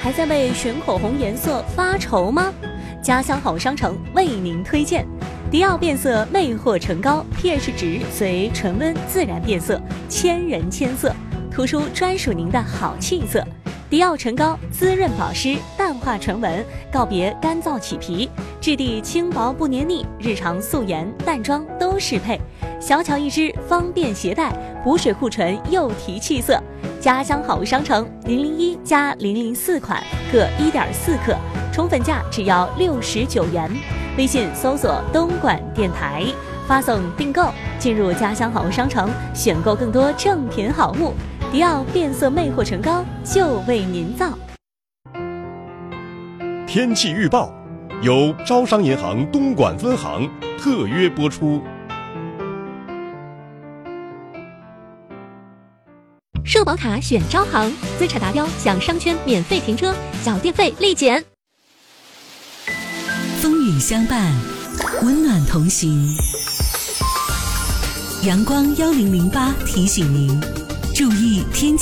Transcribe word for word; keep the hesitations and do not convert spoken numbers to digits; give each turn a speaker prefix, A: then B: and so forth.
A: 还在为选口红颜色发愁吗？家乡好商城为您推荐迪奥变色魅惑唇膏 ，pH 值随唇温自然变色，千人千色，突出专属您的好气色。迪奥唇膏滋润保湿，淡化唇纹，告别干燥起皮，质地轻薄不黏腻，日常素颜淡妆都适配。小巧一支，方便携带，补水护唇又提气色。家乡好商城零零一加零零四款各 一点四克，宠粉价只要六十九元。微信搜索东莞电台，发送订购，进入家乡好商城，选购更多正品好物。迪奥变色魅惑唇膏就为您造。
B: 天气预报由招商银行东莞分行特约播出。
A: 社保卡选招行，资产达标享商圈免费停车，缴电费立减。
C: 风雨相伴，温暖同行。阳光幺零零八提醒您，注意天气。